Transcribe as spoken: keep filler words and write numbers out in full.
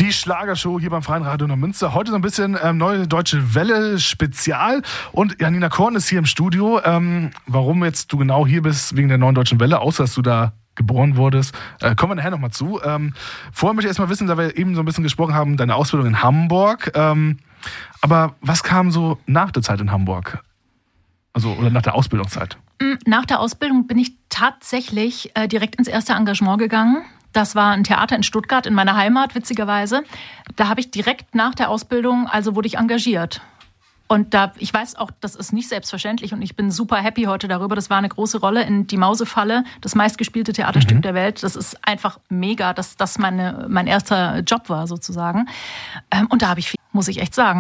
Die Schlagershow hier beim Freien Radio Neumünster. Heute so ein bisschen ähm, Neue Deutsche Welle Spezial. Und Janina Korn ist hier im Studio. Ähm, warum jetzt du genau hier bist, wegen der Neuen Deutschen Welle, außer dass du da geboren wurdest, äh, kommen wir nachher nochmal zu. Ähm, vorher möchte ich erstmal wissen, da wir eben so ein bisschen gesprochen haben, deine Ausbildung in Hamburg. Ähm, aber was kam so nach der Zeit in Hamburg? Also, oder nach der Ausbildungszeit? Nach der Ausbildung bin ich tatsächlich äh, direkt ins erste Engagement gegangen. Das war ein Theater in Stuttgart, in meiner Heimat, witzigerweise. Da habe ich direkt nach der Ausbildung, also wurde ich engagiert. Und da, ich weiß auch, das ist nicht selbstverständlich und ich bin super happy heute darüber. Das war eine große Rolle in Die Mausefalle, das meistgespielte Theaterstück mhm. der Welt. Das ist einfach mega, dass das meine, mein erster Job war sozusagen. Und da habe ich viel, muss ich echt sagen.